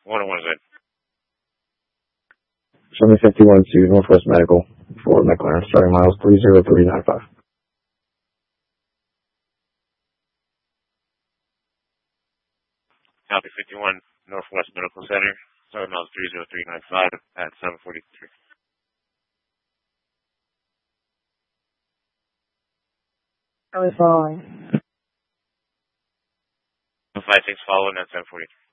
101 is it. 751 to Northwest Medical for McLaren, starting miles 30395. Copy 51, Northwest Medical Center, starting miles 30395 at 743. I was following. 56 following at 743.